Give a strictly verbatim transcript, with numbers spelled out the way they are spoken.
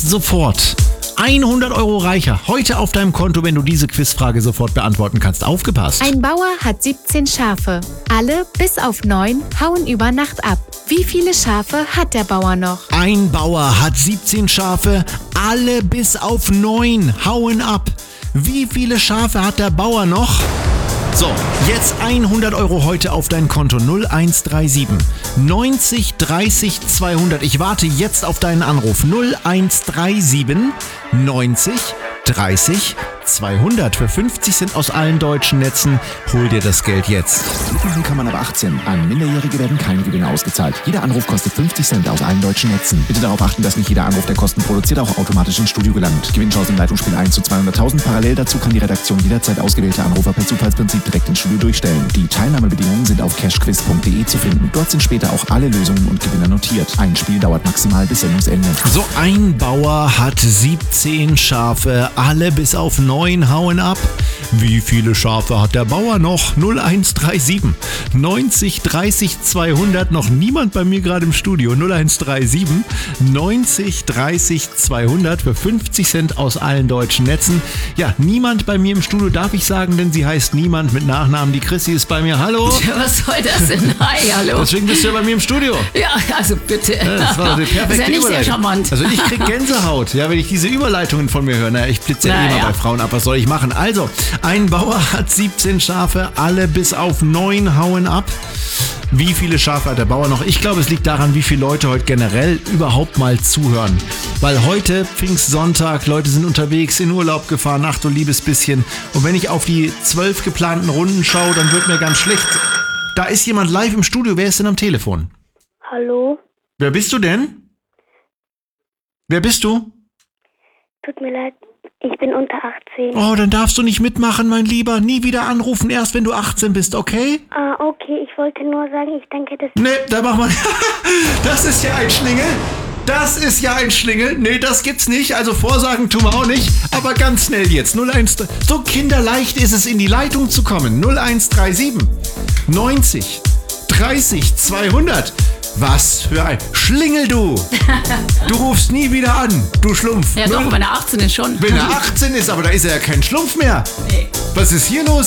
wirst sofort hundert Euro reicher heute auf deinem Konto, wenn du diese Quizfrage sofort beantworten kannst. Aufgepasst! Ein Bauer hat siebzehn Schafe. Alle bis auf neun hauen über Nacht ab. Wie viele Schafe hat der Bauer noch? Ein Bauer hat siebzehn Schafe. Alle bis auf neun hauen ab. Wie viele Schafe hat der Bauer noch? So, jetzt hundert Euro heute auf dein Konto. null eins drei sieben neunzig dreißig zweihundert. Ich warte jetzt auf deinen Anruf. null eins drei sieben neunzig dreißig zweihundert. Für fünfzig Cent aus allen deutschen Netzen. Hol dir das Geld jetzt. Mitmachen kann man ab achtzehn. An Minderjährige werden keine Gewinne ausgezahlt. Jeder Anruf kostet fünfzig Cent aus allen deutschen Netzen. Bitte darauf achten, dass nicht jeder Anruf, der Kosten produziert, auch automatisch ins Studio gelangt. Gewinnchance im Leitungsspiel eins zu zweihunderttausend. Parallel dazu kann die Redaktion jederzeit ausgewählte Anrufer per Zufallsprinzip direkt ins Studio durchstellen. Die Teilnahmebedingungen sind auf cashquiz punkt de zu finden. Dort sind später auch alle Lösungen und Gewinner notiert. Ein Spiel dauert maximal bis Sendungsende. So, ein Bauer hat siebzehn Schafe. Alle bis auf neun hauen ab. Wie viele Schafe hat der Bauer noch? null eins drei sieben neunzig dreißig zweihundert. Noch niemand bei mir gerade im Studio. null eins drei sieben neunzig dreißig zweihundert für fünfzig Cent aus allen deutschen Netzen. Ja, niemand bei mir im Studio, darf ich sagen, denn sie heißt Niemand mit Nachnamen. Die Chrissy ist bei mir. Hallo. Was soll das denn? Hi, hallo. Deswegen bist du ja bei mir im Studio. Ja, also bitte. Ja, das war die perfekte das ist ja nicht Überleitung. sehr charmant. Also ich krieg Gänsehaut, ja, wenn ich diese Überleitungen von mir höre. Na, ich blitze ja Na, eh mal ja. bei Frauen ab. Was soll ich machen? Also, ein Bauer hat siebzehn Schafe. Alle bis auf neun hauen ab. Wie viele Schafe hat der Bauer noch? Ich glaube, es liegt daran, wie viele Leute heute generell überhaupt mal zuhören. Weil heute, Pfingstsonntag, Leute sind unterwegs, in Urlaub gefahren, ach du liebes bisschen. Und wenn ich auf die zwölf geplanten Runden schaue, dann wird mir ganz schlecht. Da ist jemand live im Studio. Wer ist denn am Telefon? Hallo? Wer bist du denn? Wer bist du? Tut mir leid, ich bin unter achtzehn. Oh, dann darfst du nicht mitmachen, mein Lieber. Nie wieder anrufen, erst wenn du achtzehn bist, okay? Ah, okay, ich wollte nur sagen, ich denke, das... Nee, da machen wir... Das ist ja ein Schlingel. Das ist ja ein Schlingel. Nee, das gibt's nicht. Also Vorsagen tun wir auch nicht. Aber ganz schnell jetzt. null eins drei So kinderleicht ist es, in die Leitung zu kommen. null eins drei sieben neunzig dreißig zweihundert. Was für ein Schlingel, du! Du rufst nie wieder an, du Schlumpf. Ja doch, wenn er achtzehn ist schon. Wenn er achtzehn ist, aber da ist er ja kein Schlumpf mehr. Nee. Was ist hier los?